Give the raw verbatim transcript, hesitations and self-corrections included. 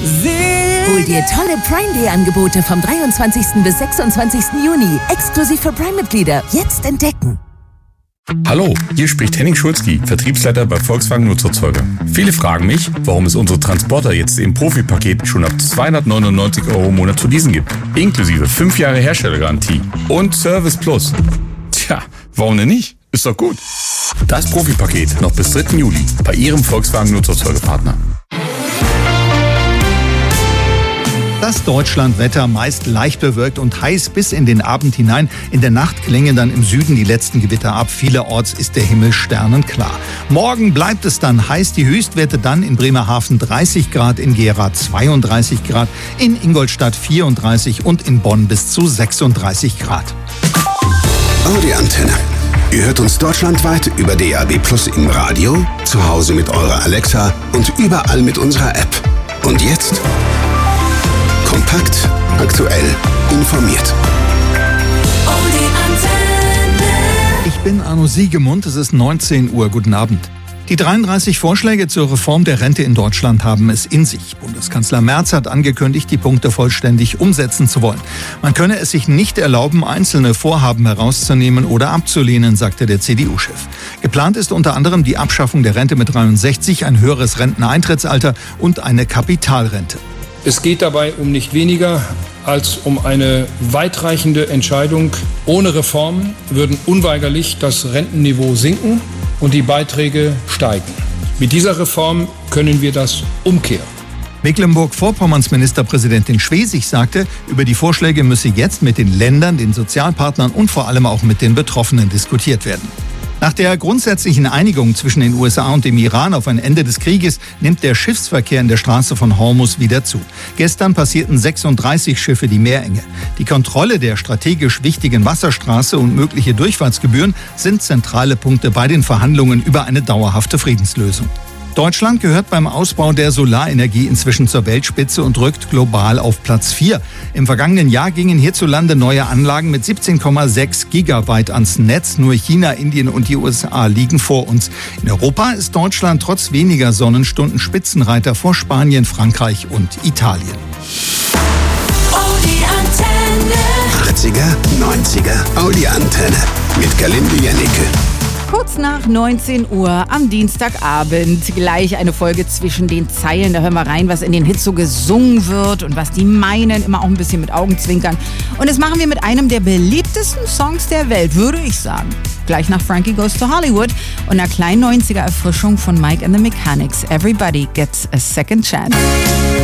Hol dir tolle Prime Day Angebote vom dreiundzwanzigsten bis sechsundzwanzigsten Juni. Exklusiv für Prime-Mitglieder. Jetzt entdecken. Hallo, hier spricht Henning Schulzki, Vertriebsleiter bei Volkswagen Nutzfahrzeuge. Viele fragen mich, warum es unsere Transporter jetzt im Profi-Paket schon ab zweihundertneunundneunzig Euro im Monat zu leasen gibt. Inklusive fünf Jahre Herstellergarantie und Service Plus. Tja, warum denn nicht? Ist doch gut. Das Profi-Paket noch bis dritten Juli bei Ihrem Volkswagen Nutzfahrzeuge-Partner. Das Deutschlandwetter meist leicht bewölkt und heiß bis in den Abend hinein. In der Nacht klingen dann im Süden die letzten Gewitter ab. Vielerorts ist der Himmel sternenklar. Morgen bleibt es dann heiß. Die Höchstwerte dann in Bremerhaven dreißig Grad, in Gera zweiunddreißig Grad, in Ingolstadt vierunddreißig und in Bonn bis zu sechsunddreißig Grad. Audi Antenne. Ihr hört uns deutschlandweit über D A B Plus im Radio, zu Hause mit eurer Alexa und überall mit unserer App. Und jetzt kompakt, aktuell, informiert. Ich bin Arno Siegemund, es ist neunzehn Uhr. Guten Abend. Die dreiunddreißig Vorschläge zur Reform der Rente in Deutschland haben es in sich. Bundeskanzler Merz hat angekündigt, die Punkte vollständig umsetzen zu wollen. Man könne es sich nicht erlauben, einzelne Vorhaben herauszunehmen oder abzulehnen, sagte der C D U-Chef. Geplant ist unter anderem die Abschaffung der Rente mit dreiundsechzig, ein höheres Renteneintrittsalter und eine Kapitalrente. Es geht dabei um nicht weniger als um eine weitreichende Entscheidung. Ohne Reform würden unweigerlich das Rentenniveau sinken und die Beiträge steigen. Mit dieser Reform können wir das umkehren. Mecklenburg-Vorpommerns Ministerpräsidentin Schwesig sagte, über die Vorschläge müsse jetzt mit den Ländern, den Sozialpartnern und vor allem auch mit den Betroffenen diskutiert werden. Nach der grundsätzlichen Einigung zwischen den U S A und dem Iran auf ein Ende des Krieges nimmt der Schiffsverkehr in der Straße von Hormuz wieder zu. Gestern passierten sechsunddreißig Schiffe die Meerenge. Die Kontrolle der strategisch wichtigen Wasserstraße und mögliche Durchfahrtsgebühren sind zentrale Punkte bei den Verhandlungen über eine dauerhafte Friedenslösung. Deutschland gehört beim Ausbau der Solarenergie inzwischen zur Weltspitze und rückt global auf Platz vier. Im vergangenen Jahr gingen hierzulande neue Anlagen mit siebzehn Komma sechs Gigawatt ans Netz. Nur China, Indien und die U S A liegen vor uns. In Europa ist Deutschland trotz weniger Sonnenstunden Spitzenreiter vor Spanien, Frankreich und Italien. achtziger, neunziger, Audi Antenne mit Galinde Janneke. Kurz nach neunzehn Uhr am Dienstagabend gleich eine Folge zwischen den Zeilen. Da hören wir rein, was in den Hits so gesungen wird und was die meinen, immer auch ein bisschen mit Augenzwinkern. Und das machen wir mit einem der beliebtesten Songs der Welt, würde ich sagen. Gleich nach Frankie Goes to Hollywood und einer kleinen neunziger Erfrischung von Mike and the Mechanics. Everybody gets a second chance.